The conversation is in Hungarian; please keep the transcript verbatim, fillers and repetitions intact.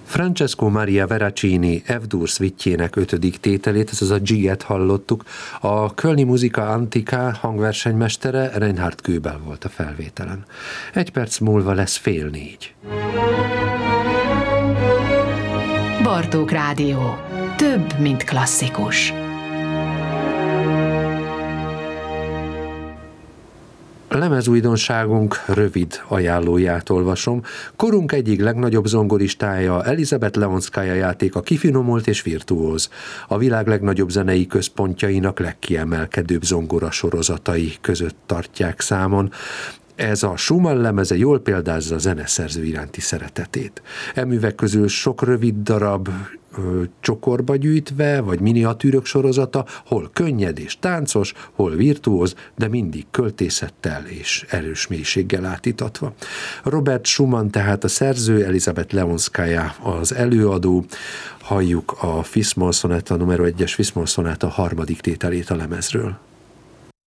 Francesco Maria Veracini F-dur szvitjének ötödik tételét, ez az a Giget hallottuk. A Kölni Muzika Antika hangversenymestere Reinhard Göbel volt a felvételen. Egy perc múlva lesz fél négy. Bartók Rádió. Több, mint klasszikus. Lemezújdonságunk rövid ajánlóját olvasom. Korunk egyik legnagyobb zongoristája, Elizabeth Leonszkaja játéka kifinomult és virtuóz. A világ legnagyobb zenei központjainak legkiemelkedőbb zongora sorozatai között tartják számon. Ez a Schumann lemeze jól példázza a zeneszerző iránti szeretetét. E művek közül sok rövid darab ö, csokorba gyűjtve, vagy miniatűrök sorozata, hol könnyed és táncos, hol virtuóz, de mindig költészettel és erős mélységgel átítatva. Robert Schumann tehát a szerző, Elizabeth Leonszkaja az előadó. Halljuk a Fis-moll szonáta, numero egyes Fis-moll szonáta harmadik tételét a lemezről.